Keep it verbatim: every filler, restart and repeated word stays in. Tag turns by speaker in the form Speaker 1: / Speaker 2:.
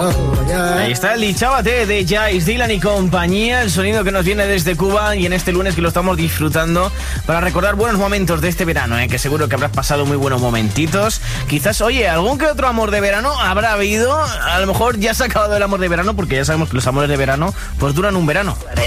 Speaker 1: Ahí está el Dichábate de Jais, Dylan y compañía, el sonido que nos viene desde Cuba y en este lunes que lo estamos disfrutando para recordar buenos momentos de este verano, ¿eh? Que seguro que habrás pasado muy buenos momentitos. Quizás, oye, algún que otro amor de verano habrá habido, a lo mejor ya se ha acabado el amor de verano porque ya sabemos que los amores de verano pues duran un verano.